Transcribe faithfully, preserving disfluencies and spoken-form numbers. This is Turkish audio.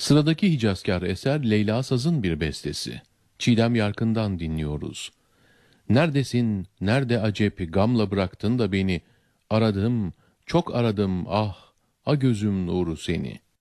Sıradaki Hicazkar eser Leyla Saz'ın bir bestesi. Çiğdem Yarkın'dan dinliyoruz. Neredesin, nerede acep gamla bıraktın da beni, aradım, çok aradım ah, a gözüm nuru seni.